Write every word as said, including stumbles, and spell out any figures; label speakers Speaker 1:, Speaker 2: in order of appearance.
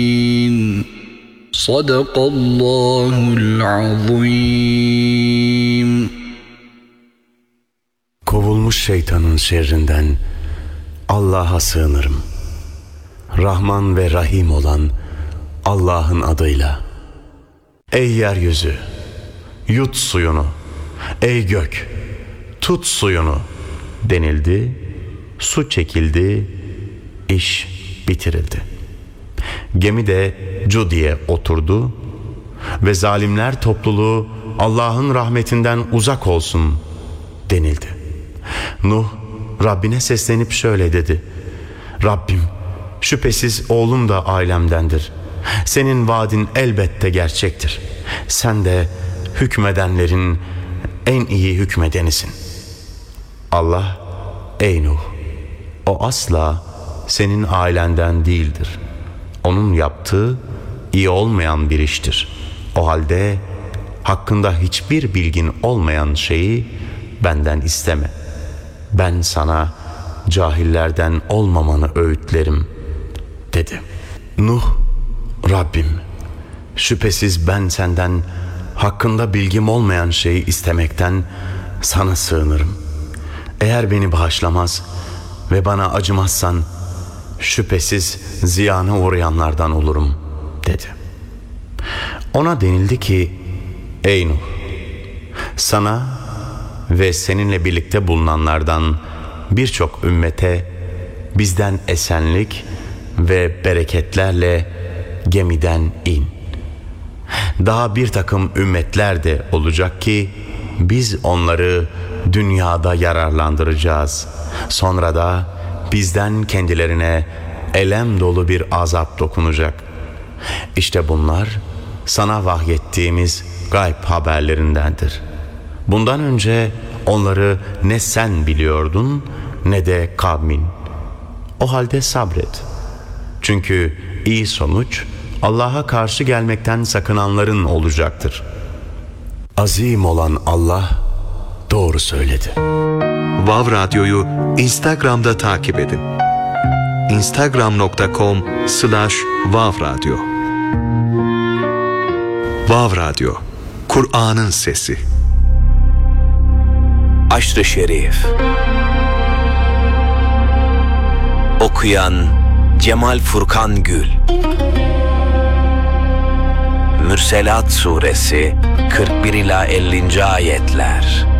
Speaker 1: Sadakallahul azim.
Speaker 2: Kovulmuş şeytanın şerrinden Allah'a sığınırım. Rahman ve Rahim olan Allah'ın adıyla. Ey yeryüzü, yut suyunu. Ey gök, tut suyunu denildi. Su çekildi, iş bitirildi. Gemi de Cudi'ye oturdu ve zalimler topluluğu Allah'ın rahmetinden uzak olsun denildi. Nuh Rabbine seslenip şöyle dedi: Rabbim, şüphesiz oğlum da ailemdendir. Senin vaadin elbette gerçektir. Sen de hükmedenlerin en iyi hükmedenisin. Allah, ey Nuh, o asla senin ailenden değildir. Onun yaptığı iyi olmayan bir iştir. O halde hakkında hiçbir bilgin olmayan şeyi benden isteme. Ben sana cahillerden olmamanı öğütlerim dedi. Nuh, Rabbim, şüphesiz ben senden hakkında bilgim olmayan şeyi istemekten sana sığınırım. Eğer beni bağışlamaz ve bana acımazsan şüphesiz ziyana uğrayanlardan olurum dedi. Ona denildi ki, ey Nuh, sana ve seninle birlikte bulunanlardan birçok ümmete bizden esenlik ve bereketlerle gemiden in. Daha bir takım ümmetler de olacak ki biz onları dünyada yararlandıracağız. Sonra da bizden kendilerine elem dolu bir azap dokunacak. İşte bunlar sana vahyettiğimiz gayb haberlerindendir. Bundan önce onları ne sen biliyordun ne de kavmin. O halde sabret. Çünkü iyi sonuç Allah'a karşı gelmekten sakınanların olacaktır. Azim olan Allah doğru söyledi.
Speaker 3: Vav Radyo'yu Instagram'da takip edin. instagram nokta com slash vav radyo. Vav Radyo, Kur'an'ın sesi.
Speaker 4: Aşr-ı Şerif. Okuyan Cemal Furkan Gül. Mürselat Suresi kırk bir ila ellinci ayetler.